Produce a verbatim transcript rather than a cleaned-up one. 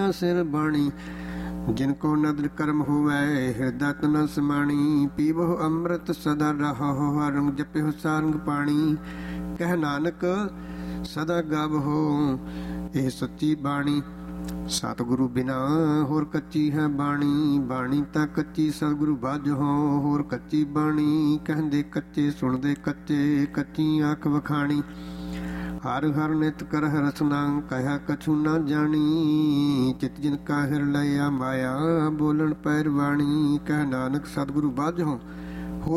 ਨਾ ਸਿਰ ਬਾਣੀ। ਜਿਨ ਕੋ ਨਦਰ ਕਰਮ ਹੋਵੈ ਹਿਰਦਾ ਤਨ ਸਮਾਣੀ। ਪੀਵਹੁ ਅੰਮ੍ਰਿਤ ਸਦਾ ਰਹੋ ਹਰ ਰੰਗ ਜਪਿਹੁ ਸਾਰੰਗ ਪਾਣੀ। ਕਹਿ ਨਾਨਕ ਸਦਾ ਗਾਵਹੁ ਇਹ ਸੱਚੀ ਬਾਣੀ। ਸਤਿਗੁਰੂ ਬਿਨਾ ਹੋਰ ਕੱਚੀ ਹੈ ਬਾਣੀ। ਬਾਣੀ ਤਾਂ ਕੱਚੀ ਸਤਿਗੁਰੂ ਬਾਝੋ ਹੋਰ ਕੱਚੀ ਬਾਣੀ। ਕਹਿੰਦੇ ਕੱਚੇ ਸੁਣਦੇ ਕੱਚੇ ਕੱਚੀ ਆਖ ਵਖਾਣੀ। ਹਰ ਹਰ ਨਿਤ ਕਰਹਿ ਰਸਨਾ ਕਹਿਆ ਕਛੂ ਨਾ ਜਾਣੀ। ਚਿਤ ਜਿਨ ਕਾ ਹਿਰ ਲਿਆ ਮਾਇਆ ਬੋਲਣ ਪੈਰ ਬਾਣੀ। ਕਹਿ ਨਾਨਕ ਸਤਿਗੁਰੂ ਬਾਝੋ